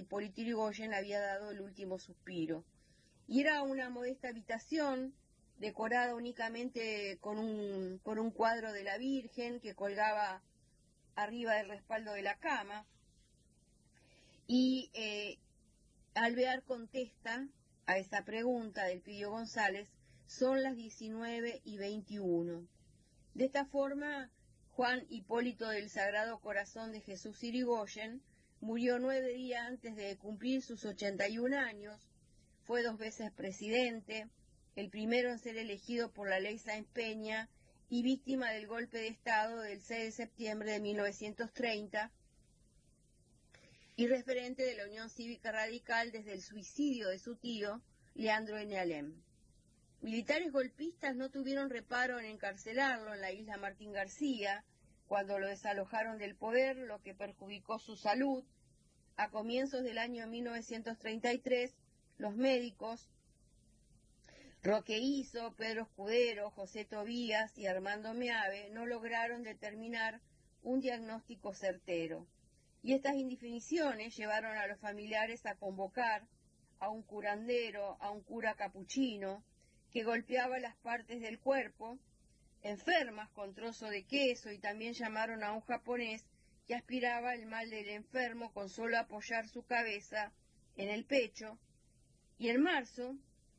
Hipólito Yrigoyen había dado el último suspiro. Y era una modesta habitación, decorada únicamente con un cuadro de la Virgen que colgaba arriba del respaldo de la cama. Y Alvear contesta a esa pregunta del Pidio González: son las 19:21. De esta forma, Juan Hipólito del Sagrado Corazón de Jesús Yrigoyen murió 9 días antes de cumplir sus 81 años, fue 2 veces presidente, el primero en ser elegido por la ley Sáenz Peña y víctima del golpe de Estado del 6 de septiembre de 1930, y referente de la Unión Cívica Radical desde el suicidio de su tío, Leandro N. Alem. Militares golpistas no tuvieron reparo en encarcelarlo en la isla Martín García, cuando lo desalojaron del poder, lo que perjudicó su salud. A comienzos del año 1933, los médicos Roque Iso, Pedro Escudero, José Tobías y Armando Meave no lograron determinar un diagnóstico certero. Y estas indefiniciones llevaron a los familiares a convocar a un curandero, a un cura capuchino, que golpeaba las partes del cuerpo enfermas con trozo de queso, y también llamaron a un japonés que aspiraba el mal del enfermo con solo apoyar su cabeza en el pecho, y en marzo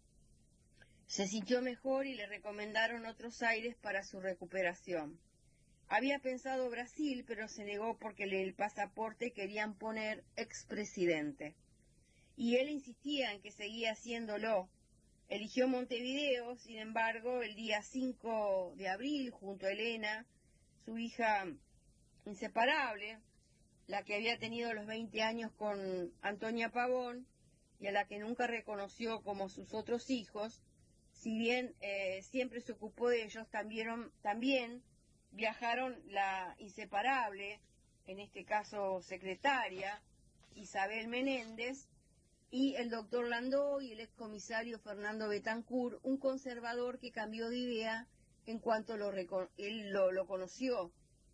se sintió mejor y le recomendaron otros aires para su recuperación. Había pensado Brasil, pero se negó porque el pasaporte querían poner expresidente. Y él insistía en que seguía haciéndolo. Eligió Montevideo, sin embargo, el día 5 de abril, junto a Elena, su hija inseparable, la que había tenido los 20 años con Antonia Pavón y a la que nunca reconoció como sus otros hijos. Si bien siempre se ocupó de ellos, también viajaron la inseparable, en este caso secretaria, Isabel Menéndez, y el doctor Landó y el excomisario Fernando Betancourt, un conservador que cambió de idea en cuanto él lo conoció.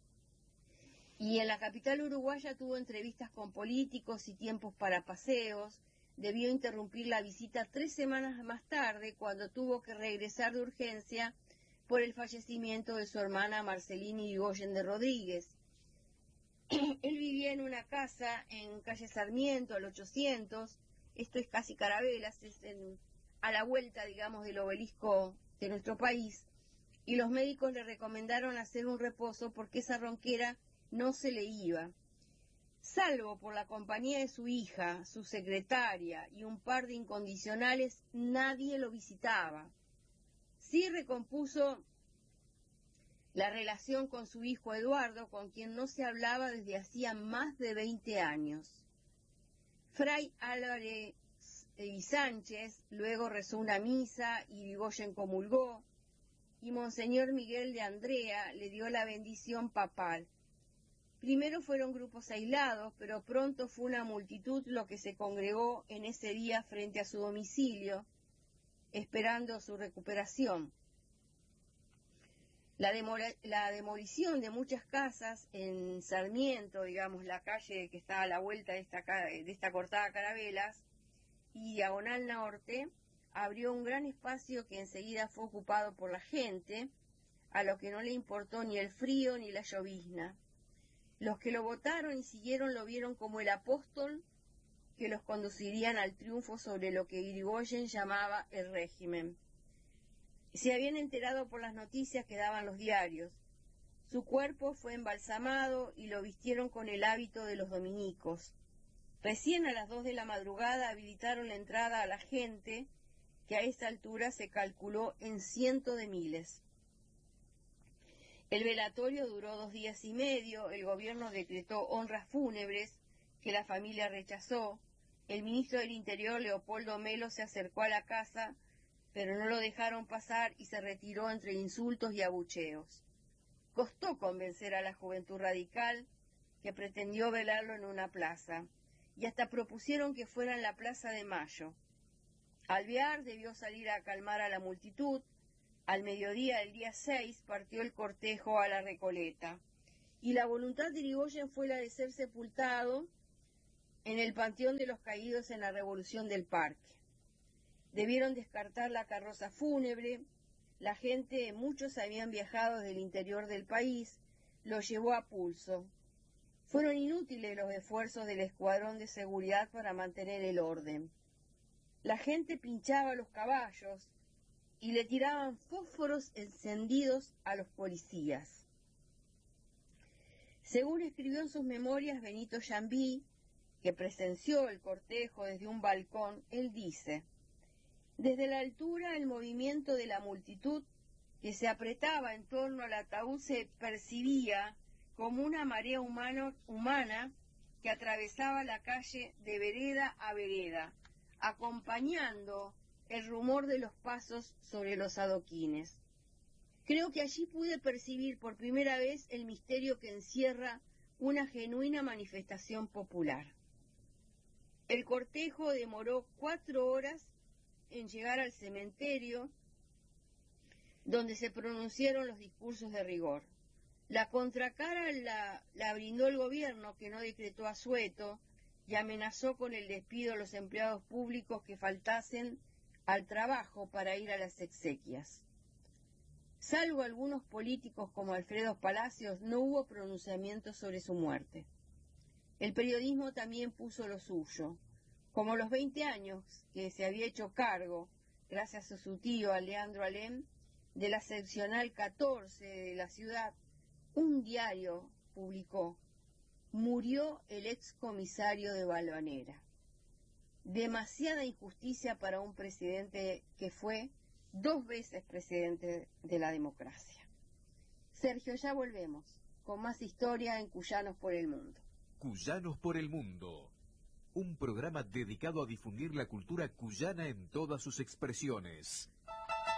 Y en la capital uruguaya tuvo entrevistas con políticos y tiempos para paseos. Debió interrumpir la visita 3 semanas más tarde, cuando tuvo que regresar de urgencia por el fallecimiento de su hermana Marcelina Yrigoyen de Rodríguez. Él vivía en una casa en calle Sarmiento, al 800, esto es casi Carabelas, es a la vuelta, digamos, del obelisco de nuestro país, y los médicos le recomendaron hacer un reposo porque esa ronquera no se le iba. Salvo por la compañía de su hija, su secretaria y un par de incondicionales, nadie lo visitaba. Sí recompuso la relación con su hijo Eduardo, con quien no se hablaba desde hacía más de 20 años. Fray Álvarez y Sánchez luego rezó una misa y Yrigoyen comulgó, y Monseñor Miguel de Andrea le dio la bendición papal. Primero fueron grupos aislados, pero pronto fue una multitud lo que se congregó en ese día frente a su domicilio, esperando su recuperación. La demolición de muchas casas en Sarmiento, digamos, la calle que está a la vuelta de esta cortada Carabelas, y Diagonal Norte, abrió un gran espacio que enseguida fue ocupado por la gente, a lo que no le importó ni el frío ni la llovizna. Los que lo votaron y siguieron lo vieron como el apóstol que los conducirían al triunfo sobre lo que Yrigoyen llamaba el régimen. Se habían enterado por las noticias que daban los diarios. Su cuerpo fue embalsamado y lo vistieron con el hábito de los dominicos. Recién a las 2 de la madrugada habilitaron la entrada a la gente, que a esta altura se calculó en cientos de miles. El velatorio duró 2 días y medio, el gobierno decretó honras fúnebres, que la familia rechazó. El ministro del Interior, Leopoldo Melo, se acercó a la casa, pero no lo dejaron pasar y se retiró entre insultos y abucheos. Costó convencer a la juventud radical, que pretendió velarlo en una plaza, y hasta propusieron que fuera en la Plaza de Mayo. Alvear debió salir a calmar a la multitud. Al mediodía del día 6 partió el cortejo a la Recoleta, y la voluntad de Yrigoyen fue la de ser sepultado en el Panteón de los Caídos en la Revolución del Parque. Debieron descartar la carroza fúnebre. La gente, muchos habían viajado del interior del país, lo llevó a pulso. Fueron inútiles los esfuerzos del escuadrón de seguridad para mantener el orden. La gente pinchaba a los caballos y le tiraban fósforos encendidos a los policías. Según escribió en sus memorias Benito Llambí, que presenció el cortejo desde un balcón, él dice: desde la altura el movimiento de la multitud que se apretaba en torno al ataúd se percibía como una marea humana que atravesaba la calle de vereda a vereda, acompañando el rumor de los pasos sobre los adoquines. Creo que allí pude percibir por primera vez el misterio que encierra una genuina manifestación popular. El cortejo demoró 4 horas en llegar al cementerio, donde se pronunciaron los discursos de rigor. La contracara la brindó el gobierno, que no decretó asueto y amenazó con el despido a los empleados públicos que faltasen al trabajo para ir a las exequias. Salvo algunos políticos como Alfredo Palacios, no hubo pronunciamiento sobre su muerte. El periodismo también puso lo suyo. Como los 20 años que se había hecho cargo, gracias a su tío Leandro Alem, de la seccional 14 de la ciudad, un diario publicó: murió el excomisario de Valvanera. Demasiada injusticia para un presidente que fue 2 veces presidente de la democracia. Sergio, ya volvemos con más historia en Cuyanos por el Mundo. Cuyanos por el Mundo, un programa dedicado a difundir la cultura cuyana en todas sus expresiones.